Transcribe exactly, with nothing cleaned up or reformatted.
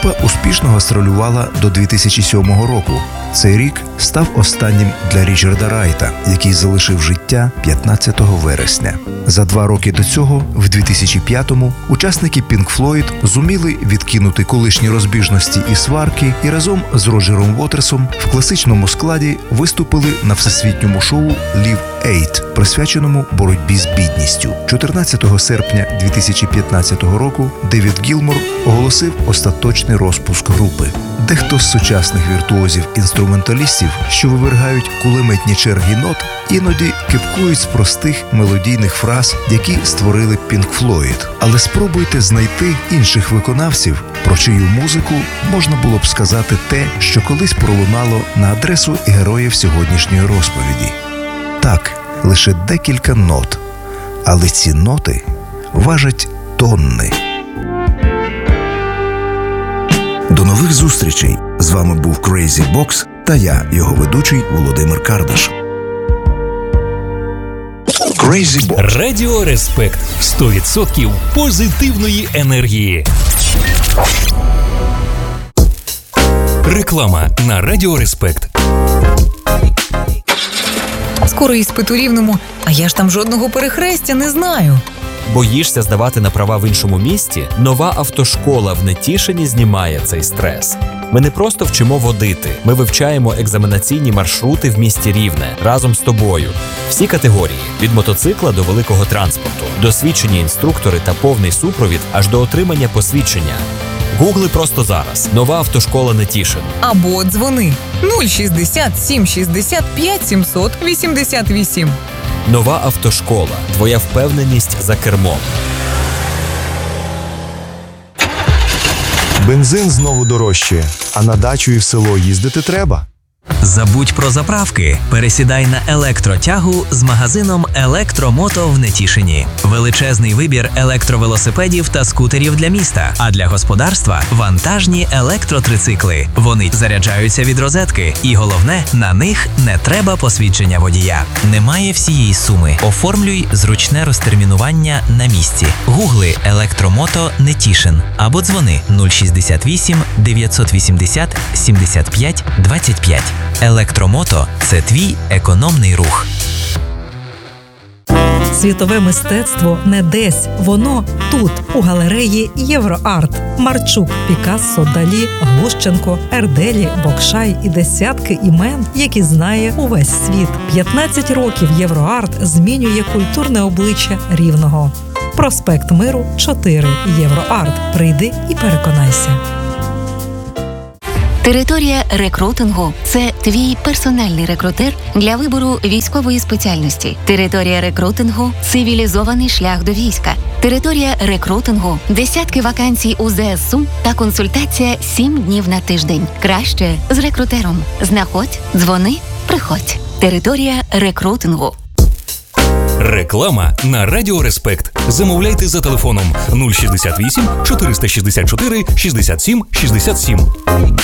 Група успішно гастролювала до дві тисячі сьомого року. Цей рік став останнім для Річарда Райта, який залишив життя п'ятнадцятого вересня. За два роки до цього, в дві тисячі п'ятому, учасники Pink Floyd зуміли відкинути колишні розбіжності і сварки і разом з Роджером Вотерсом в класичному складі виступили на всесвітньому шоу Live Aid, присвяченому боротьбі з бідністю. чотирнадцятого серпня дві тисячі п'ятнадцятого року Девід Гілмор оголосив остаточний розпуск групи. Дехто з сучасних віртуозів-інструменталістів, що вивергають кулеметні черги нот, іноді кепкують з простих мелодійних фраз, які створили Pink Floyd. Але спробуйте знайти інших виконавців, про чию музику можна було б сказати те, що колись пролунало на адресу героїв сьогоднішньої розповіді. Так, лише декілька нот, але ці ноти важать тонни. До нових зустрічей! З вами був Crazy Box та я, його ведучий Володимир Кардаш. Crazy Box. Радіо Респект. сто відсотків позитивної енергії. Реклама на Радіо Респект. Скоро іспит у Рівному, а я ж там жодного перехрестя не знаю. Боїшся здавати на права в іншому місті? Нова автошкола в Нетішині знімає цей стрес. Ми не просто вчимо водити, ми вивчаємо екзаменаційні маршрути в місті Рівне разом з тобою. Всі категорії – від мотоцикла до великого транспорту, досвідчені інструктори та повний супровід аж до отримання посвідчення. Гугли просто зараз. Нова автошкола Нетішин. Або дзвони нуль шістдесят сім шістдесят п'ять сімсот вісімдесят вісім. Нова автошкола. Твоя впевненість за кермом. Бензин знову дорожчає, а на дачу і в село їздити треба. Забудь про заправки. Пересідай на електротягу з магазином «Електромото» в Нетішині. Величезний вибір електровелосипедів та скутерів для міста, а для господарства – вантажні електротрицикли. Вони заряджаються від розетки, і головне – на них не треба посвідчення водія. Немає всієї суми. Оформлюй зручне розтермінування на місці. Гугли «Електромото Нетішин» або дзвони нуль шістдесят вісім дев'ятсот вісімдесят сімдесят п'ять двадцять п'ять. Електромото – це твій економний рух. Світове мистецтво не десь, воно тут, у галереї Євроарт. Марчук, Пікассо, Далі, Глущенко, Ерделі, Бокшай і десятки імен, які знає увесь світ. п'ятнадцять років Євроарт змінює культурне обличчя Рівного. Проспект Миру, чотири. Євроарт. Прийди і переконайся. Територія рекрутингу – це твій персональний рекрутер для вибору військової спеціальності. Територія рекрутингу – цивілізований шлях до війська. Територія рекрутингу – десятки вакансій у зе ес у та консультація сім днів на тиждень. Краще з рекрутером. Знаходь, дзвони, приходь. Територія рекрутингу. Реклама на Радіо Респект. Замовляйте за телефоном нуль шістдесят вісім чотириста шістдесят чотири шістдесят сім шістдесят сім.